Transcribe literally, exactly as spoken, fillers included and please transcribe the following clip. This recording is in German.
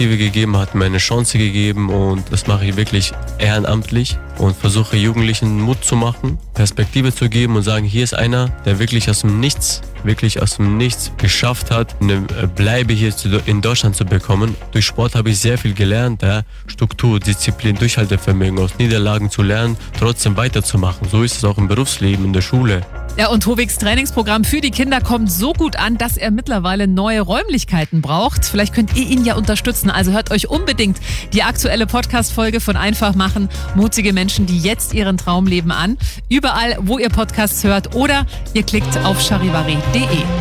Perspektive gegeben, hat mir eine Chance gegeben und das mache ich wirklich ehrenamtlich und versuche Jugendlichen Mut zu machen, Perspektive zu geben und sagen, hier ist einer, der wirklich aus dem Nichts, wirklich aus dem Nichts geschafft hat, eine Bleibe hier in Deutschland zu bekommen. Durch Sport habe ich sehr viel gelernt, ja? Struktur, Disziplin, Durchhaltevermögen, aus Niederlagen zu lernen, trotzdem weiterzumachen. So ist es auch im Berufsleben, in der Schule. Ja, und Hovigs Trainingsprogramm für die Kinder kommt so gut an, dass er mittlerweile neue Räumlichkeiten braucht. Vielleicht könnt ihr ihn ja unterstützen. Also hört euch unbedingt die aktuelle Podcast-Folge von Einfach machen. Mutige Menschen, die jetzt ihren Traum leben, an. Überall, wo ihr Podcasts hört oder ihr klickt auf charivari punkt de.